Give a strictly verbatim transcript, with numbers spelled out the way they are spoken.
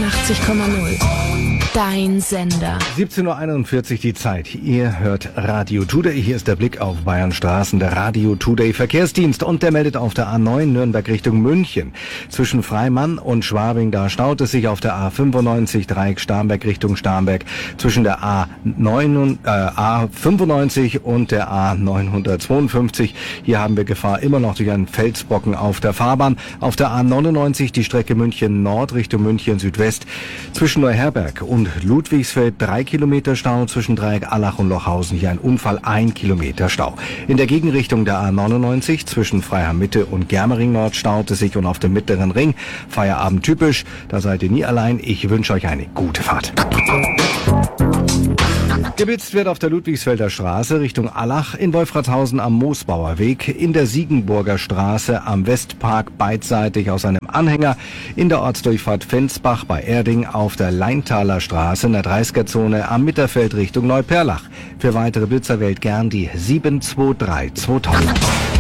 einundachtzig Komma null. Dein Sender. siebzehn Uhr einundvierzig die Zeit. Ihr hört Radio Today. Hier ist der Blick auf Bayern Straßen, der Radio Today Verkehrsdienst. Und der meldet auf der A neun Nürnberg Richtung München. Zwischen Freimann und Schwabing, da staut es sich auf der A fünfundneunzig Dreieck Starnberg Richtung Starnberg. Zwischen der A neun, äh, A fünfundneunzig und der A neunhundertzweiundfünfzig. Hier haben wir Gefahr immer noch durch einen Felsbrocken auf der Fahrbahn. Auf der A neunundneunzig die Strecke München Nord Richtung München Südwest. Zwischen Neuherberg und Ludwigsfeld drei Kilometer Stau, zwischen Dreieck Allach und Lochhausen hier ein Unfall, ein Kilometer Stau. In der Gegenrichtung der A neunundneunzig zwischen Freiham Mitte und Germering Nord staut es sich und auf dem mittleren Ring Feierabend typisch, da seid ihr nie allein. Ich wünsche euch eine gute Fahrt. Geblitzt wird auf der Ludwigsfelder Straße Richtung Allach, in Wolfratshausen am Moosbauer Weg, in der Siegenburger Straße am Westpark beidseitig aus einem Anhänger, in der Ortsdurchfahrt Fensbach bei Erding, auf der Leintaler Straße in der dreißiger-Zone am Mitterfeld Richtung Neuperlach. Für weitere Blitzer wählt gern die sieben zwei drei zweitausend.